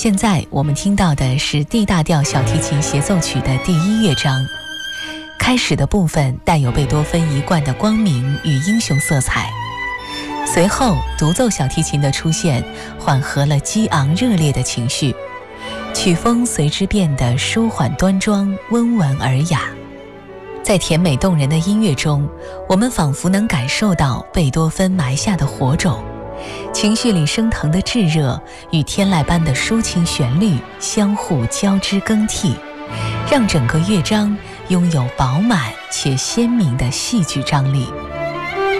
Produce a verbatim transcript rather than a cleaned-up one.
现在我们听到的是 D 大调小提琴协奏曲的第一乐章。开始的部分带有贝多芬一贯的光明与英雄色彩，随后独奏小提琴的出现缓和了激昂热烈的情绪，曲风随之变得舒缓端庄、温文尔雅。在甜美动人的音乐中，我们仿佛能感受到贝多芬埋下的火种，情绪里升腾的炙热与天籁般的抒情旋律相互交织更替，让整个乐章拥有饱满且鲜明的戏剧张力。